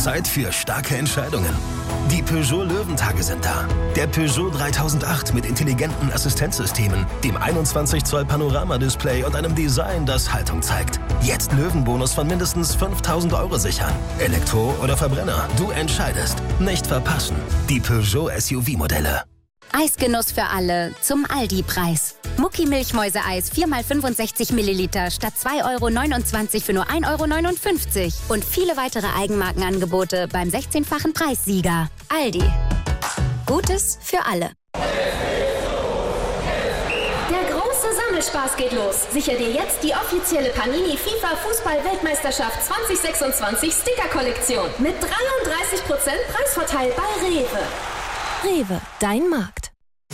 Zeit für starke Entscheidungen. Die Peugeot Löwentage sind da. Der Peugeot 3008 mit intelligenten Assistenzsystemen, dem 21 Zoll Panorama-Display und einem Design, das Haltung zeigt. Jetzt Löwenbonus von mindestens 5.000 € sichern. Elektro oder Verbrenner, du entscheidest. Nicht verpassen. Die Peugeot SUV-Modelle. Eisgenuss für alle zum Aldi-Preis. Mucki Milchmäuseeis 4x65 Milliliter statt 2,29 € für nur 1,59 € und viele weitere Eigenmarkenangebote beim 16-fachen Preissieger. Aldi. Gutes für alle. Der große Sammelspaß geht los. Sicher dir jetzt die offizielle Panini FIFA Fußball-Weltmeisterschaft 2026 Sticker-Kollektion mit 33% Preisvorteil bei Rewe. Rewe, dein Markt.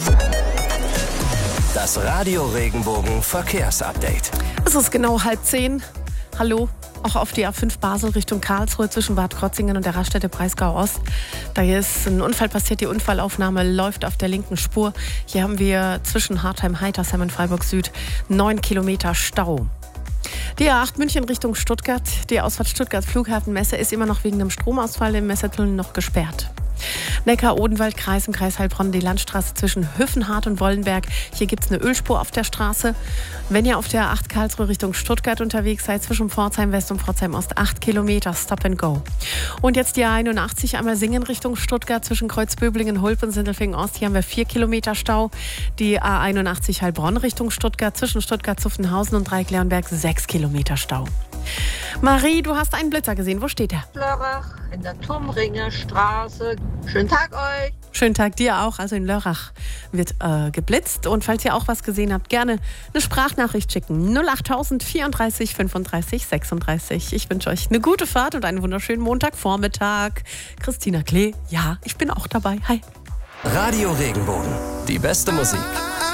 Das Radio Regenbogen Verkehrsupdate. Es ist genau 9:30. Hallo, auch auf die A5 Basel Richtung Karlsruhe zwischen Bad Krotzingen und der Raststätte Breisgau Ost. Da ist ein Unfall passiert, die Unfallaufnahme läuft auf der linken Spur. Hier haben wir zwischen Hartheim-Heitersheim und Freiburg Süd 9 Kilometer Stau. Die A8 München Richtung Stuttgart. Die Ausfahrt Stuttgart Flughafenmesse ist immer noch wegen einem Stromausfall im Messetunnel noch gesperrt. Neckar-Odenwald-Kreis im Kreis Heilbronn, die Landstraße zwischen Höfenhardt und Wollenberg. Hier gibt es eine Ölspur auf der Straße. Wenn ihr auf der A8 Karlsruhe Richtung Stuttgart unterwegs seid, zwischen Pforzheim West und Pforzheim Ost, 8 Kilometer, Stop and Go. Und jetzt die A81 einmal Singen Richtung Stuttgart, zwischen Kreuzböblingen, Hulp und Sindelfingen Ost. Hier haben wir 4 Kilometer Stau. Die A81 Heilbronn Richtung Stuttgart, zwischen Stuttgart-Zuffenhausen und Dreieck-Leonberg, 6 Kilometer Stau. Marie, du hast einen Blitzer gesehen. Wo steht der? Lörrach in der Turmringer Straße. Schönen Tag euch. Schönen Tag dir auch. Also in Lörrach wird geblitzt. Und falls ihr auch was gesehen habt, gerne eine Sprachnachricht schicken. 08000 34 35 36. Ich wünsche euch eine gute Fahrt und einen wunderschönen Montagvormittag. Christina Klee, ja, ich bin auch dabei. Hi. Radio Regenbogen. Die beste Musik